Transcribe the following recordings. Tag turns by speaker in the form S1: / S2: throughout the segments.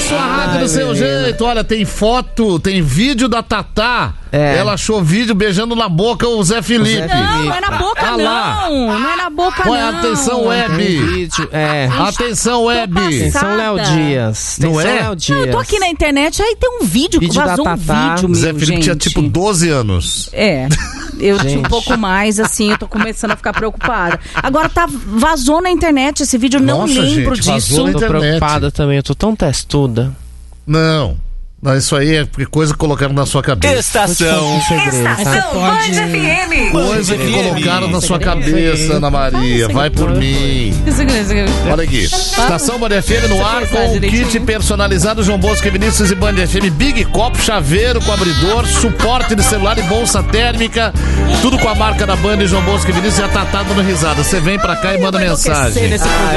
S1: sua rádio do seu jeito. Olha, tem foto, tem vídeo da Tatá. Ela achou vídeo beijando na boca o Zé Felipe.
S2: Não é na boca, não é na boca,
S1: Põe,
S2: não.
S1: atenção, web. Atenção, web.
S3: Atenção, Léo Dias.
S1: Não é?
S3: Léo Dias.
S2: Não, eu tô aqui na internet, aí tem um vídeo que vazou um vídeo meu,
S1: Zé Felipe tinha tipo 12 anos.
S2: Eu tinha um pouco mais, assim, eu tô começando a ficar preocupada. Agora vazou na internet esse vídeo, eu não lembro disso.
S3: Eu tô preocupada também, eu tô tão testuda.
S1: Não, isso aí é porque coisa que colocaram na sua cabeça.
S4: Estação Band FM.
S1: Coisa que colocaram na sua cabeça, Ana Maria. Vai por mim. Olha aqui. Estação Band FM no ar com o kit personalizado João Bosco e Vinícius e Band FM. Big copo, chaveiro com abridor, suporte de celular e bolsa térmica. Tudo com a marca da Band e João Bosco e Vinícius. Já tá dando risada. Você vem pra cá e manda mensagem.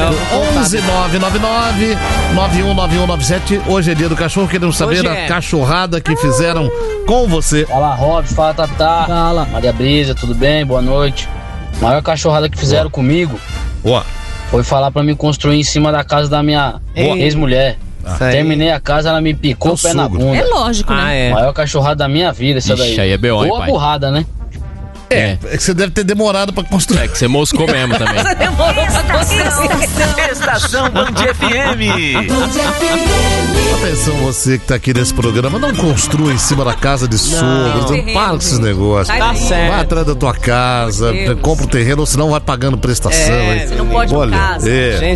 S1: 11999-919197. Hoje é dia do cachorro. Queremos saber da cachorrada que fizeram com você.
S5: Fala, Rob, fala, Tatá.
S2: Fala.
S5: Maria Brisa, tudo bem? Boa noite. A maior cachorrada que fizeram comigo foi falar pra me construir em cima da casa da minha ex-mulher. Terminei a casa, ela me picou o pé na bunda.
S2: É lógico, né?
S5: Maior cachorrada da minha vida, essa daí.
S4: Aí é B.O.,
S5: Boa burrada, né?
S1: É que você deve ter demorado pra construir.
S4: É que você moscou mesmo também.
S6: Estação Band FM.
S1: Atenção, você que tá aqui nesse programa, não construa em cima da casa de sogros, não para com esses negócios.
S2: Tá certo.
S1: Vai atrás da tua casa, compra o terreno, ou senão vai pagando prestação.
S2: Você não pode
S1: Olha,
S2: casa.
S3: Gente,